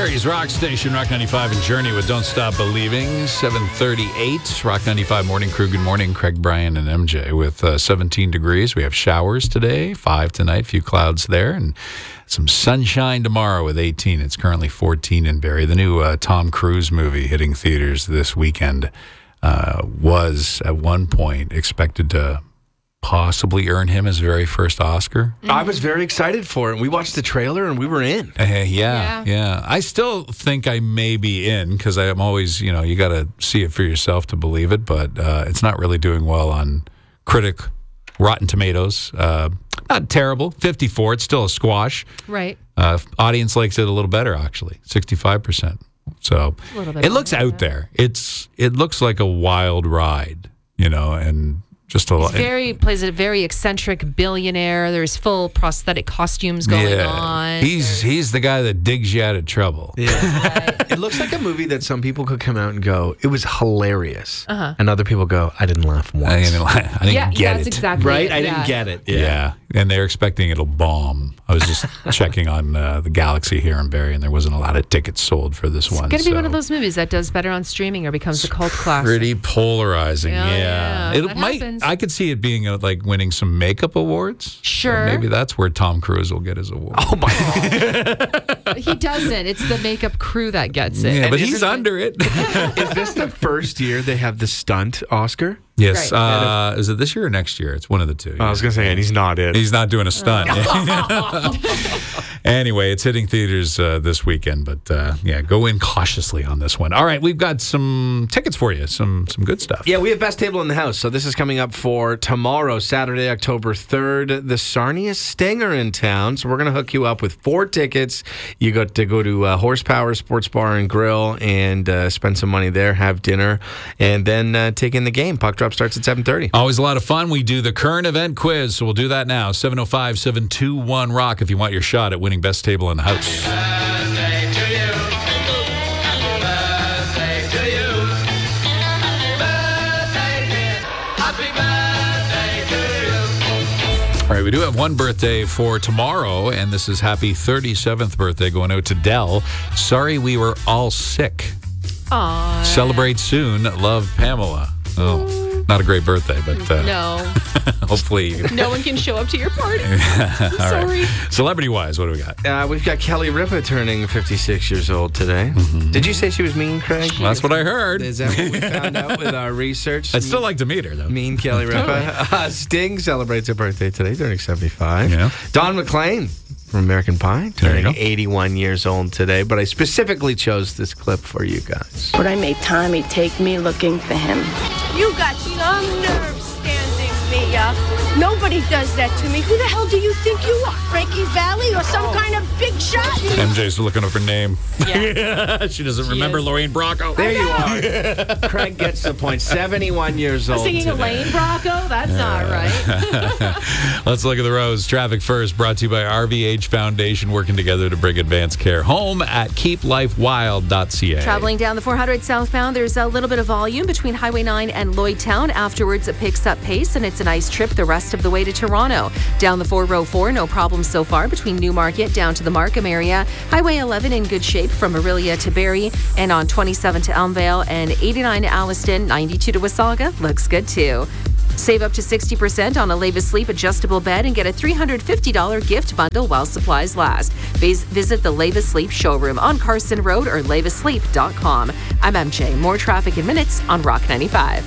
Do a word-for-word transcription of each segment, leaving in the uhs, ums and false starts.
Barry's Rock Station, Rock ninety-five and Journey with Don't Stop Believing. seven thirty-eight, Rock ninety-five Morning Crew. Good morning, Craig, Brian, and M J with uh, seventeen degrees. We have showers today, five tonight, few clouds there, and some sunshine tomorrow with eighteen. It's currently fourteen in Barrie. The new uh, Tom Cruise movie hitting theaters this weekend uh, was at one point expected to possibly earn him his very first Oscar. Mm-hmm. I was very excited for it. We watched the trailer and we were in. Uh, yeah, yeah, Yeah. I still think I may be in because I'm always, you know, you got to see it for yourself to believe it, but uh, it's not really doing well on critic Rotten Tomatoes. Uh, not terrible, fifty-four. It's still a squash. Right. Uh, audience likes it a little better, actually, sixty-five percent. So A little bit it looks better, out yeah. there. It's It looks like a wild ride, you know, and just a He's lot. very plays a very eccentric billionaire. There's full prosthetic costumes going yeah. on. He's he's the guy that digs you out of trouble. Yeah. Right. It looks like a movie that some people could come out and go, it was hilarious. Uh-huh. And other people go, I didn't laugh once. I didn't, I didn't yeah, get that's it. exactly Right? it, I yeah. didn't get it. Yeah. And they're expecting it'll bomb. I was just checking on uh, the Galaxy here in Barrie, and there wasn't a lot of tickets sold for this It's one. going to be so. one of those movies that does better on streaming or becomes a cult classic. Pretty polarizing, Yeah, yeah. yeah, It that might. happens. I could see it being uh, like winning some makeup awards. Sure. So maybe that's where Tom Cruise will get his award. Oh, my God. He doesn't. It's the makeup crew that gets it. yeah, And but he's isn't it- under it. Is this the first year they have the stunt Oscar? yes. Right. Uh, is it this year or next year? It's one of the two. I was going to say, and he's not in. He's not doing a stunt. Anyway, it's hitting theaters uh, this weekend, but uh, yeah, go in cautiously on this one. All right, we've got some tickets for you, some some good stuff. Yeah, we have Best Table in the House. So this is coming up for tomorrow, Saturday, October third. The Sarnia Stinger in town. So we're going to hook you up with four tickets. You got to go to uh, Horsepower Sports Bar and Grill and uh, spend some money there, have dinner, and then uh, take in the game. Puck drop starts at seven thirty. Always a lot of fun. We do the current event quiz, so we'll do that now. seven oh five, seven two one, ROCK if you want your shot at winning Best Table in the House. All right, we do have one birthday for tomorrow, and this is happy thirty-seventh birthday going out to Dell. Sorry we were all sick. Aw. Celebrate soon. Love, Pamela. Oh, not a great birthday, but uh, No. hopefully. No one can show up to your party. All right. Sorry. Celebrity-wise, what do we got? Uh, we've got Kelly Ripa turning fifty-six years old today. Did you say she was mean, Craig? Well, that's what I heard. Is that what we found out with our research? I'd still like to meet her, though. Mean Kelly Ripa. Uh, Sting celebrates her birthday today, turning seventy-five. Yeah. Don McLean from American Pie, There you turning go. eighty-one years old today. But I specifically chose this clip for you guys. But I made Tommy take me looking for him. You got some nerve standing me up. Nobody does that to me. Who the hell do you think you are? Frankie Valli or some kind of big shot? M J's looking up her name. Yeah. She doesn't remember is. Lorraine Bracco. There you are. Craig gets the point. seventy-one years old Singing today. Elaine Bracco? That's not right. Let's look at the roads. Traffic first, brought to you by R V H Foundation, working together to bring advanced care home at keep life wild dot c a. Traveling down the four hundred southbound, there's a little bit of volume between Highway nine and Lloydtown. Afterwards, it picks up pace, and it's a nice trip the rest of the way to Toronto. Down the four oh four, no problems so far between Newmarket down to the Markham area. Highway eleven in good shape from Orillia to Barrie, and on twenty-seven to Elmvale, and eighty-nine to Alliston, ninety-two to Wasaga. Looks good too. Save up to sixty percent on a Leva Sleep adjustable bed and get a three hundred fifty dollars gift bundle while supplies last. Vis- visit the Leva Sleep showroom on Carson Road or leva sleep dot com. I'm M J. More traffic in minutes on Rock ninety-five.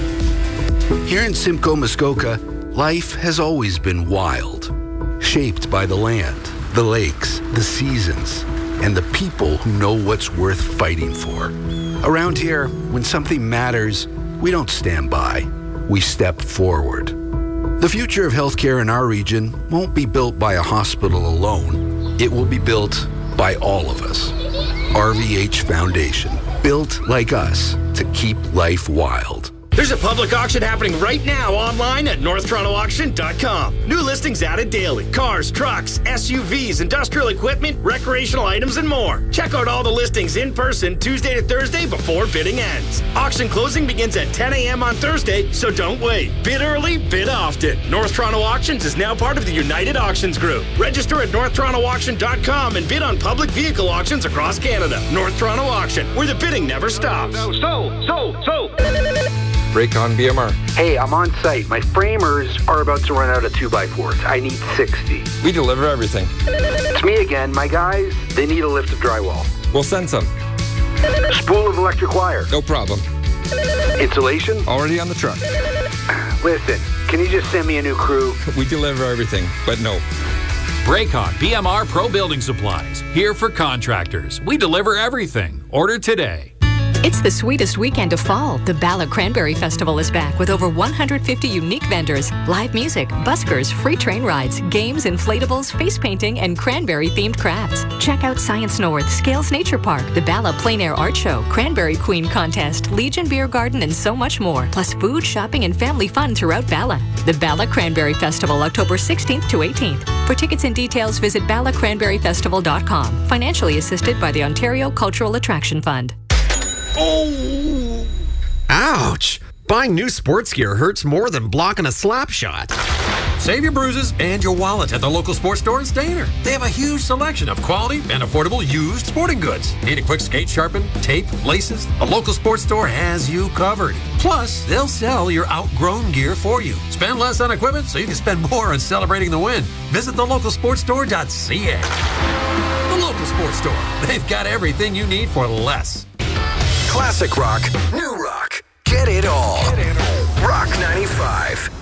Here in Simcoe, Muskoka, life has always been wild, shaped by the land, the lakes, the seasons, and the people who know what's worth fighting for. Around here, when something matters, we don't stand by, we step forward. The future of healthcare in our region won't be built by a hospital alone. It will be built by all of us. R V H Foundation, built like us to keep life wild. There's a public auction happening right now online at north toronto auction dot com. New listings added daily. Cars, trucks, S U Vs, industrial equipment, recreational items, and more. Check out all the listings in person Tuesday to Thursday before bidding ends. Auction closing begins at ten a.m. on Thursday, so don't wait. Bid early, bid often. North Toronto Auctions is now part of the United Auctions Group. Register at north toronto auction dot com and bid on public vehicle auctions across Canada. North Toronto Auction, where the bidding never stops. So, so, so, so. Raycon B M R. Hey, I'm on site. My framers are about to run out of two by fours. I need sixty. We deliver everything. It's me again. My guys, they need a lift of drywall. We'll send some. Spool of electric wire. No problem. Insulation? Already on the truck. Listen, can you just send me a new crew? We deliver everything, but no. Raycon B M R Pro Building Supplies. Here for contractors. We deliver everything. Order today. It's the sweetest weekend of fall. The Bala Cranberry Festival is back with over one hundred fifty unique vendors, live music, buskers, free train rides, games, inflatables, face painting, and cranberry-themed crafts. Check out Science North, Scales Nature Park, the Bala Plein Air Art Show, Cranberry Queen Contest, Legion Beer Garden, and so much more. Plus food, shopping, and family fun throughout Bala. The Bala Cranberry Festival, October sixteenth to eighteenth. For tickets and details, visit bala cranberry festival dot com. Financially assisted by the Ontario Cultural Attraction Fund. Oh! Ouch! Buying new sports gear hurts more than blocking a slap shot. Save your bruises and your wallet at the local sports store in Stayner. They have a huge selection of quality and affordable used sporting goods. Need a quick skate sharpen, tape, laces? The local sports store has you covered. Plus, they'll sell your outgrown gear for you. Spend less on equipment so you can spend more on celebrating the win. Visit the local sports store dot c a. The local sports store. They've got everything you need for less. Classic rock, new rock, get it all. Rock ninety-five.